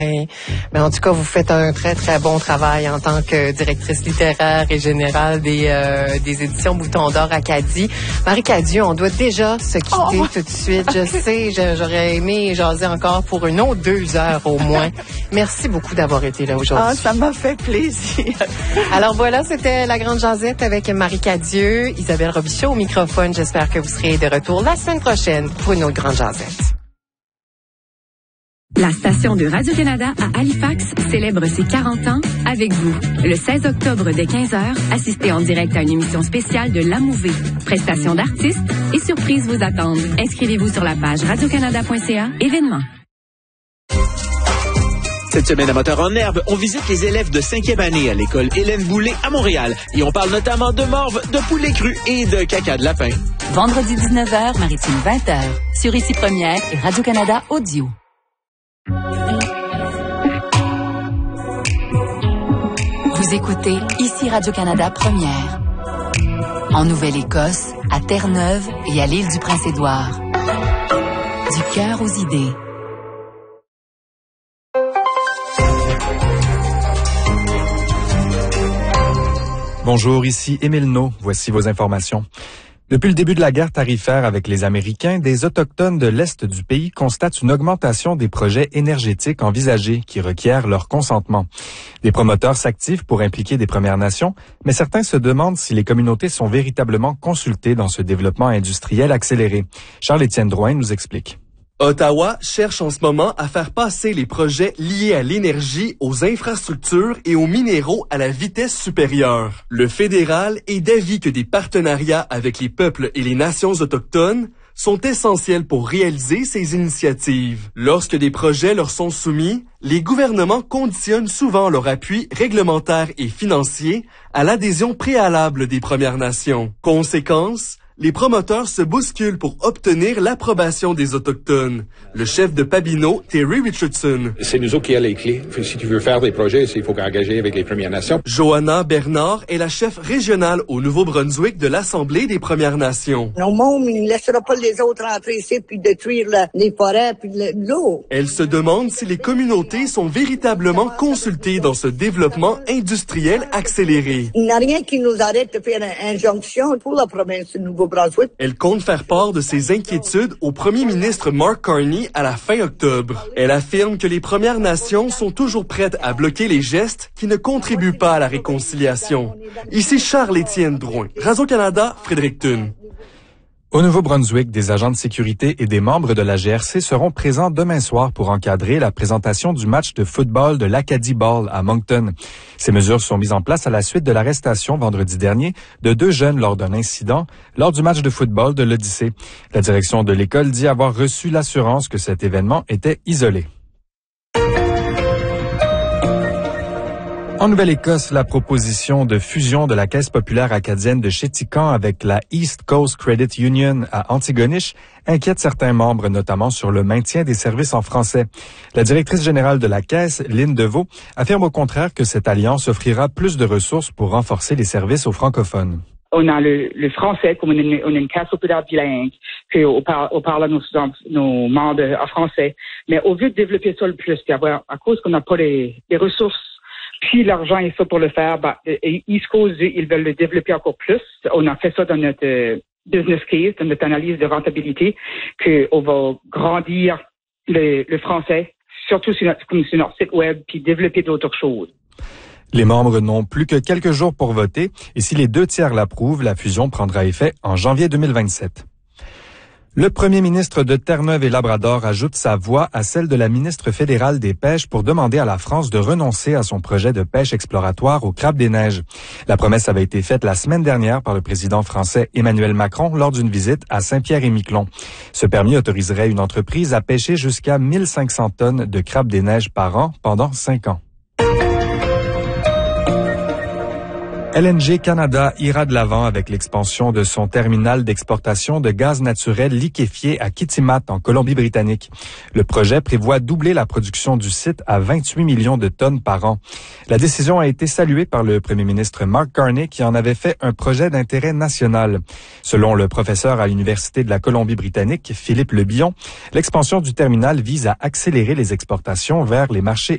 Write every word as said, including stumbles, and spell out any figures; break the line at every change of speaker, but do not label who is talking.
Mais en tout cas, vous faites un très, très bon travail en tant que directrice littéraire et générale des, euh, des éditions Bouton d'Or Acadie. Marie Cadieux, on doit déjà se quitter oh. tout de suite. Je sais, j'aurais aimé jaser encore pour une autre deux heures au moins. Merci beaucoup d'avoir été là aujourd'hui.
Ah, ça m'a fait plaisir.
Alors voilà, c'était la Grande Jasette avec Marie Cadieux, Isabelle Robichaud au microphone. J'espère que vous serez de retour la semaine prochaine pour une autre Grande Jasette.
La station de Radio-Canada à Halifax célèbre ses quarante ans avec vous. Le seize octobre dès quinze heures, assistez en direct à une émission spéciale de l'Amouvée. Prestations d'artistes et surprises vous attendent. Inscrivez-vous sur la page radiocanada point c a, événements.
Cette semaine à Moteur en herbe, on visite les élèves de cinquième année à l'école Hélène Boulay à Montréal. Et on parle notamment de morve, de poulet cru et de caca de lapin.
Vendredi dix-neuf heures, Maritime vingt heures. Sur Ici Première et Radio-Canada Audio. Vous écoutez Ici Radio-Canada Première. En Nouvelle-Écosse, à Terre-Neuve et à l'île du Prince-Édouard. Du cœur aux idées.
Bonjour, ici Émile Naud. Voici vos informations. Depuis le début de la guerre tarifaire avec les Américains, des Autochtones de l'Est du pays constatent une augmentation des projets énergétiques envisagés qui requièrent leur consentement. Des promoteurs s'activent pour impliquer des Premières Nations, mais certains se demandent si les communautés sont véritablement consultées dans ce développement industriel accéléré. Charles-Étienne Drouin nous explique.
Ottawa cherche en ce moment à faire passer les projets liés à l'énergie, aux infrastructures et aux minéraux à la vitesse supérieure. Le fédéral est d'avis que des partenariats avec les peuples et les nations autochtones sont essentiels pour réaliser ces initiatives. Lorsque des projets leur sont soumis, les gouvernements conditionnent souvent leur appui réglementaire et financier à l'adhésion préalable des Premières Nations. Conséquence, les promoteurs se bousculent pour obtenir l'approbation des Autochtones. Le chef de Pabineau, Terry Richardson.
C'est nous autres qui avons les clés. Si tu veux faire des projets, il faut engager avec les Premières Nations.
Johanna Bernard est la chef régionale au Nouveau-Brunswick de l'Assemblée des Premières Nations.
Non, mômes, il ne laissera pas les autres entrer ici puis détruire la, les forêts puis l'eau.
Elle se demande si les communautés sont véritablement consultées dans ce développement industriel accéléré.
Il n'y a rien qui nous arrête de faire une injonction pour la province du Nouveau-Brunswick.
Elle compte faire part de ses inquiétudes au premier ministre Mark Carney à la fin octobre. Elle affirme que les Premières Nations sont toujours prêtes à bloquer les gestes qui ne contribuent pas à la réconciliation. Ici Charles-Étienne Drouin, Radio-Canada, Fredericton.
Au Nouveau-Brunswick, des agents de sécurité et des membres de la G R C seront présents demain soir pour encadrer la présentation du match de football de l'Acadie Ball à Moncton. Ces mesures sont mises en place à la suite de l'arrestation vendredi dernier de deux jeunes lors d'un incident lors du match de football de l'Odyssée. La direction de l'école dit avoir reçu l'assurance que cet événement était isolé. En Nouvelle-Écosse, la proposition de fusion de la Caisse populaire acadienne de Chéticamp avec la East Coast Credit Union à Antigonish inquiète certains membres, notamment sur le maintien des services en français. La directrice générale de la Caisse, Lynne Deveau, affirme au contraire que cette alliance offrira plus de ressources pour renforcer les services aux francophones.
On a le, le français comme une, on a une caisse populaire bilingue, qu'on parle, on parle à nos, nos membres en français. Mais au lieu de développer ça le plus, puis avoir, à cause qu'on n'a pas les, les ressources, puis l'argent est ça pour le faire, bah, East Coast, ils veulent le développer encore plus. On a fait ça dans notre euh, business case, dans notre analyse de rentabilité, qu'on va grandir le, le français, surtout sur notre, comme sur notre site web, puis développer d'autres choses.
Les membres n'ont plus que quelques jours pour voter et si les deux tiers l'approuvent, la fusion prendra effet en janvier deux mille vingt-sept. Le premier ministre de Terre-Neuve et Labrador ajoute sa voix à celle de la ministre fédérale des Pêches pour demander à la France de renoncer à son projet de pêche exploratoire au crabe des neiges. La promesse avait été faite la semaine dernière par le président français Emmanuel Macron lors d'une visite à Saint-Pierre-et-Miquelon. Ce permis autoriserait une entreprise à pêcher jusqu'à mille cinq cents tonnes de crabe des neiges par an pendant cinq ans. L N G Canada ira de l'avant avec l'expansion de son terminal d'exportation de gaz naturel liquéfié à Kitimat, en Colombie-Britannique. Le projet prévoit doubler la production du site à vingt-huit millions de tonnes par an. La décision a été saluée par le premier ministre Mark Carney, qui en avait fait un projet d'intérêt national. Selon le professeur à l'Université de la Colombie-Britannique, Philippe Lebillon, l'expansion du terminal vise à accélérer les exportations vers les marchés